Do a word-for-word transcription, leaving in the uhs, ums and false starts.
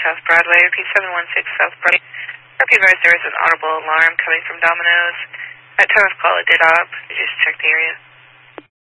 South Broadway. Repeat seven one six South Broadway. Hope you advised there is an audible alarm coming from Domino's. At time of call, it did stop. Could you just check the area?